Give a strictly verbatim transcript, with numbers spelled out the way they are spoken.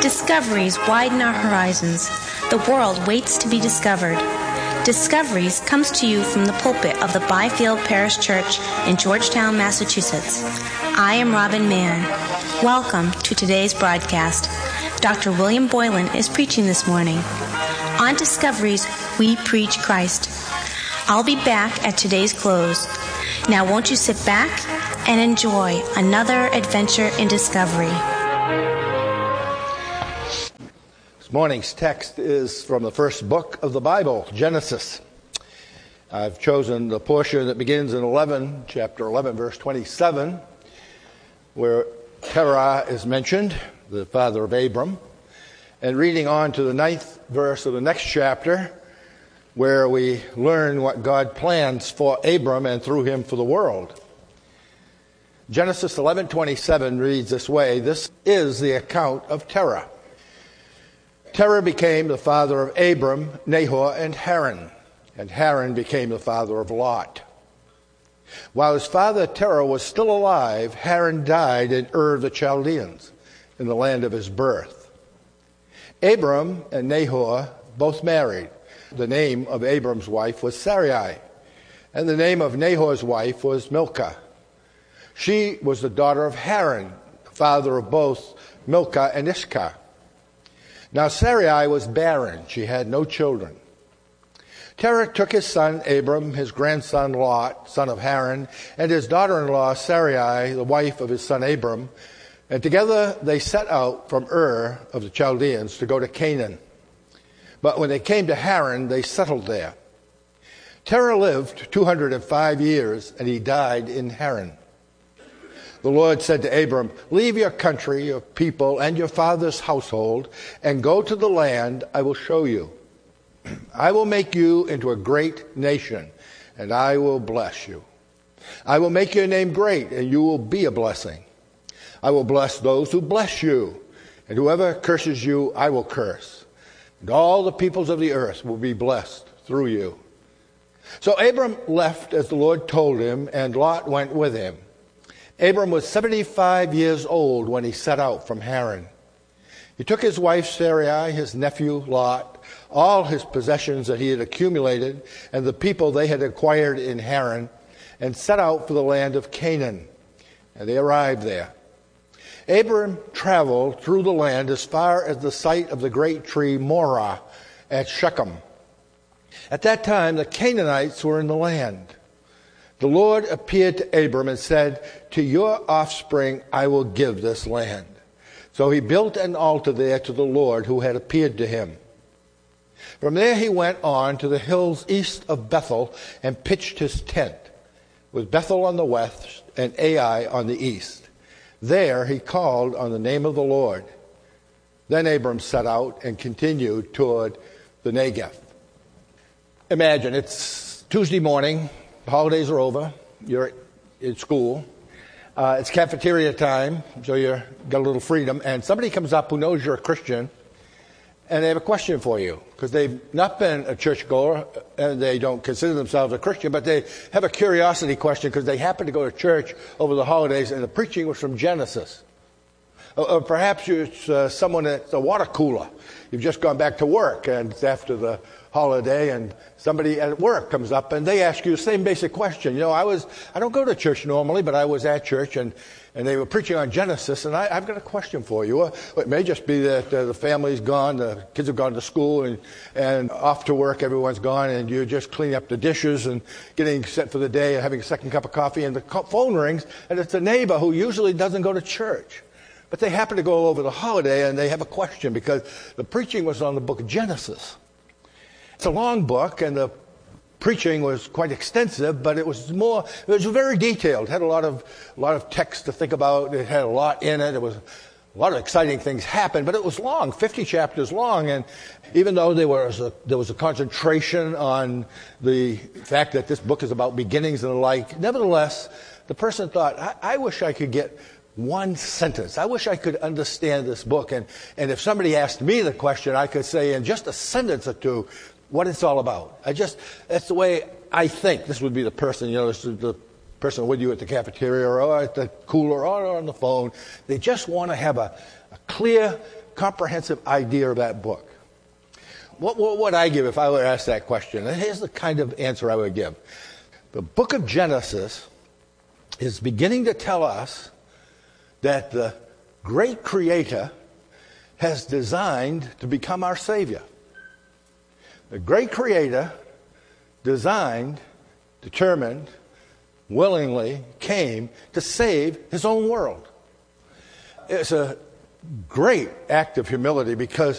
Discoveries widen our horizons. The world waits to be discovered. Discoveries comes to you from the pulpit of the Byfield Parish Church in Georgetown, Massachusetts. I am Robin Mann. Welcome to today's broadcast. Doctor William Boylan is preaching this morning. On Discoveries, we preach Christ. I'll be back at today's close. Now won't you sit back and enjoy another adventure in discovery. This morning's text is from the first book of the Bible, Genesis. I've chosen the portion that begins in eleven, chapter eleven, verse twenty-seven, where Terah is mentioned, the father of Abram, and reading on to the ninth verse of the next chapter, where we learn what God plans for Abram and through him for the world. Genesis eleven twenty-seven reads this way: "This is the account of Terah. Terah became the father of Abram, Nahor, and Haran, and Haran became the father of Lot. While his father Terah was still alive, Haran died in Ur of the Chaldeans, in the land of his birth. Abram and Nahor both married. The name of Abram's wife was Sarai, and the name of Nahor's wife was Milcah. She was the daughter of Haran, father of both Milcah and Iscah. Now Sarai was barren. She had no children. Terah took his son Abram, his grandson Lot, son of Haran, and his daughter-in-law Sarai, the wife of his son Abram, and together they set out from Ur of the Chaldeans to go to Canaan. But when they came to Haran, they settled there. Terah lived two hundred five years, and he died in Haran. The Lord said to Abram, 'Leave your country, your people, and your father's household, and go to the land I will show you. I will make you into a great nation, and I will bless you. I will make your name great, and you will be a blessing. I will bless those who bless you, and whoever curses you, I will curse. And all the peoples of the earth will be blessed through you.' So Abram left as the Lord told him, and Lot went with him. Abram was seventy-five years old when he set out from Haran. He took his wife Sarai, his nephew Lot, all his possessions that he had accumulated, and the people they had acquired in Haran, and set out for the land of Canaan. And they arrived there. Abram traveled through the land as far as the site of the great tree Morah at Shechem. At that time, the Canaanites were in the land. The Lord appeared to Abram and said, 'To your offspring I will give this land.' So he built an altar there to the Lord who had appeared to him. From there he went on to the hills east of Bethel and pitched his tent, with Bethel on the west and Ai on the east. There he called on the name of the Lord. Then Abram set out and continued toward the Negev." Imagine, it's Tuesday morning. The holidays are over. You're in school. Uh, it's cafeteria time, so you've got a little freedom. And somebody comes up who knows you're a Christian, and they have a question for you. Because they've not been a churchgoer, and they don't consider themselves a Christian, but they have a curiosity question because they happen to go to church over the holidays, and the preaching was from Genesis. Or, or perhaps it's uh, someone at the water cooler. You've just gone back to work, and it's after the holiday, and somebody at work comes up and they ask you the same basic question. You know, I was, I don't go to church normally, but I was at church and, and they were preaching on Genesis, and I, I've got a question for you. Well, it may just be that uh, the family's gone, the kids have gone to school and, and off to work, everyone's gone, and you're just cleaning up the dishes and getting set for the day and having a second cup of coffee, and the phone rings, and it's a neighbor who usually doesn't go to church. But they happen to go over the holiday, and they have a question because the preaching was on the book of Genesis. It's a long book, and the preaching was quite extensive, but it was more, it was very detailed. It had a lot of, a lot of text to think about. It had a lot in it. It was, a lot of exciting things happened, but it was long, fifty chapters long, and even though there was a, there was a concentration on the fact that this book is about beginnings and the like, nevertheless, the person thought, I, I wish I could get one sentence. I wish I could understand this book, and, and if somebody asked me the question, I could say in just a sentence or two what it's all about. I just, that's the way I think. This would be the person, you know, this is the person with you at the cafeteria or at the cooler or on the phone. They just want to have a, a clear comprehensive idea of that book. What, what would I give if I were asked that question? And here's the kind of answer I would give. The book of Genesis is beginning to tell us that the great Creator has designed to become our Savior. The great Creator designed, determined, willingly came to save his own world. It's a great act of humility because